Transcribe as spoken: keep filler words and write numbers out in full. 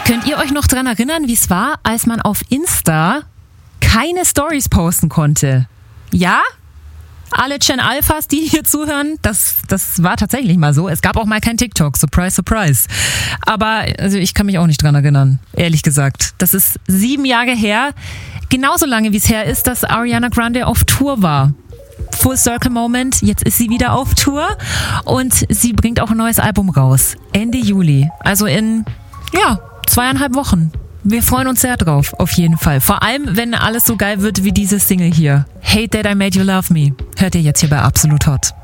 Könnt ihr euch noch dran erinnern, wie es war, als man auf Insta keine Stories posten konnte? Ja? Alle Gen Alphas, die hier zuhören, das, das war tatsächlich mal so. Es gab auch mal kein TikTok, surprise, surprise. Aber also ich kann mich auch nicht dran erinnern, ehrlich gesagt. Das ist sieben Jahre her, genauso lange wie es her ist, dass Ariana Grande auf Tour war. Full Circle Moment, jetzt ist sie wieder auf Tour und sie bringt auch ein neues Album raus, Ende Juli. Also in, ja, zweieinhalb Wochen. Wir freuen uns sehr drauf, auf jeden Fall. Vor allem, wenn alles so geil wird wie diese Single hier. Hate That I Made You Love Me. Hört ihr jetzt hier bei Absolut Hot.